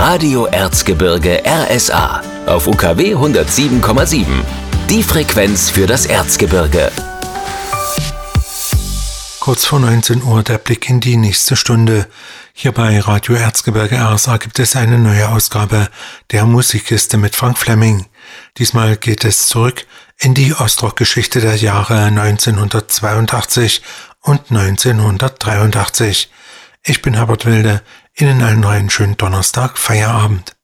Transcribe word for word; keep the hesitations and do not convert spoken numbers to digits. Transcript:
Radio Erzgebirge R S A auf U K W hundertsieben Komma sieben. Die Frequenz für das Erzgebirge. Kurz vor neunzehn Uhr der Blick in die nächste Stunde. Hier bei Radio Erzgebirge R S A gibt es eine neue Ausgabe der Musikkiste mit Frank Fleming. Diesmal geht es zurück in die Ostrock-Geschichte der Jahre neunzehnhundertzweiundachtzig und neunzehnhundertdreiundachtzig. Ich bin Herbert Wilde, Ihnen allen einen schönen Donnerstag, Feierabend.